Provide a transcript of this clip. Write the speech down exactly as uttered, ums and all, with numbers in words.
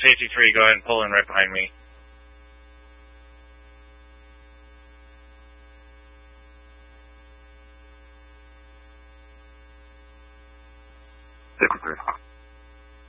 safety three, go ahead and pull in right behind me. Safety three.